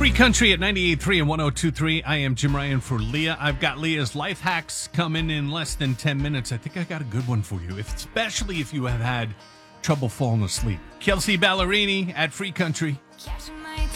Free Country at 98.3 and 102.3. I am Jim Ryan for Leah. I've got Leah's life hacks coming in less than 10 minutes. I think I got a good one for you, especially if you have had trouble falling asleep. Kelsey Ballerini at Free Country.